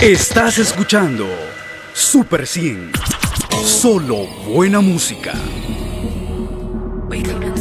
Estás escuchando Super 100. Solo buena música. We come